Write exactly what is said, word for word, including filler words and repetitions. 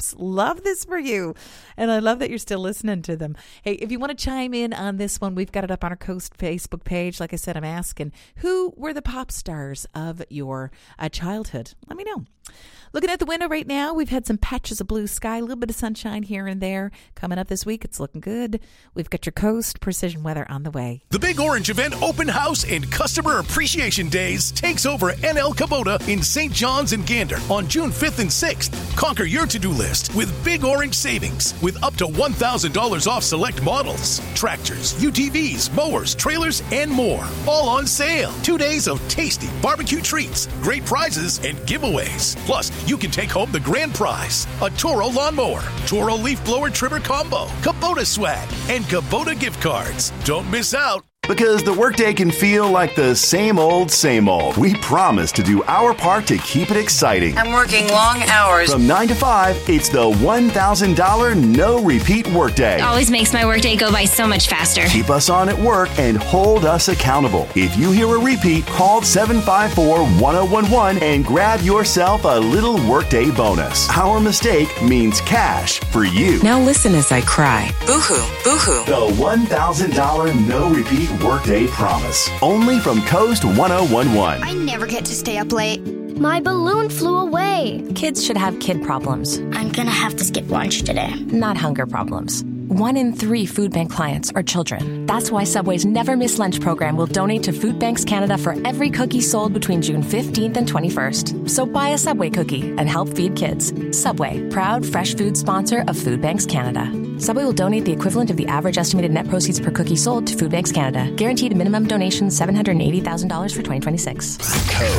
Pops. Love this for you. And I love that you're still listening to them. Hey, if you want to chime in on this one, we've got it up on our Coast Facebook page. Like I said, I'm asking, who were the pop stars of your uh, childhood? Let me know. Looking at the window right now, we've had some patches of blue sky, a little bit of sunshine here and there. Coming up this week, it's looking good. We've got your Coast Precision Weather on the way. The Big Orange Event Open House and Customer Appreciation Days takes over N L Kubota in Saint John's and Gander on June fifth and sixth. Conquer your to-do list with Big Orange savings with up to one thousand dollars off select models. Tractors, U T Vs, mowers, trailers, and more. All on sale. Two days of tasty barbecue treats, great prizes, and giveaways. Plus, you can take home the grand prize, a Toro lawnmower, Toro leaf blower trimmer combo, Kubota swag, and Kubota gift cards. Don't miss out. Because the workday can feel like the same old, same old. We promise to do our part to keep it exciting. I'm working long hours. From nine to five, it's the one thousand dollars no-repeat workday. It always makes my workday go by so much faster. Keep us on at work and hold us accountable. If you hear a repeat, call seven five four, one oh one one and grab yourself a little workday bonus. Our mistake means cash for you. Now listen as I cry. Boo-hoo, boo-hoo. The one thousand dollars no-repeat workday promise. Only from Coast one oh one one. I never get to stay up late. My balloon flew away. Kids should have kid problems. I'm gonna have to skip lunch today. Not hunger problems. One in three food bank clients are children. That's why Subway's Never Miss Lunch program will donate to Food Banks Canada for every cookie sold between June fifteenth and twenty-first. So buy a Subway cookie and help feed kids. Subway, proud fresh food sponsor of Food Banks Canada. Subway will donate the equivalent of the average estimated net proceeds per cookie sold to Food Banks Canada. Guaranteed minimum donation seven hundred eighty thousand dollars for twenty twenty-six. Code